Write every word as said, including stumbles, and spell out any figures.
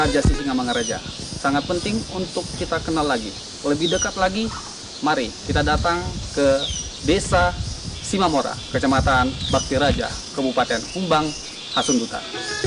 Raja Sisingamangaraja. Sangat penting untuk kita kenal lagi. Lebih dekat lagi, mari kita datang ke Desa Simamora, Kecamatan Bakti Raja, Kabupaten Humbang, Hasunduta.